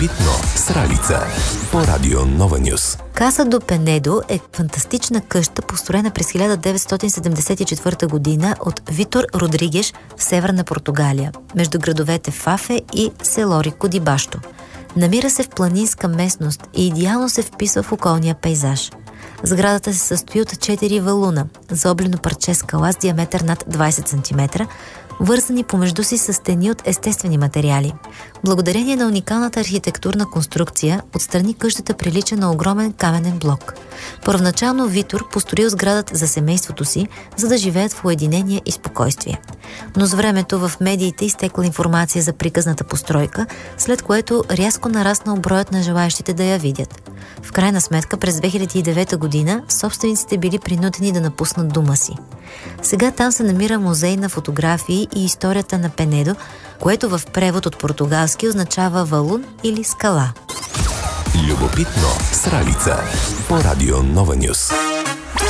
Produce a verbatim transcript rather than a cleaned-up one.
Любопитно с Ралица по Радио Нова Нюс. Каса до Пенедо е фантастична къща, построена през хиляда деветстотин седемдесет и четвърта година от Витор Родригеш в северна Португалия, между градовете Фафе и село Рико ди Башто. Намира се в планинска местност и идеално се вписва в околния пейзаж. Сградата се състои от четири валуна, заоблено парче скала с диаметър над двайсет сантиметра, вързани помежду си с стени от естествени материали. Благодарение на уникалната архитектурна конструкция, отстрани къщата прилича на огромен каменен блок. Първоначално Витор построил сградата за семейството си, за да живеят в уединение и спокойствие. Но с времето в медиите изтекла информация за приказната постройка, след което рязко нараснал броят на желаящите да я видят. В крайна сметка през две хиляди и девета година собствениците били принудени да напуснат дома си. Сега там се намира музей на фотографии и историята на Пенедо, което в превод от португалски означава валун или скала. Любопитно с Ралица по Радио Нова Нюс.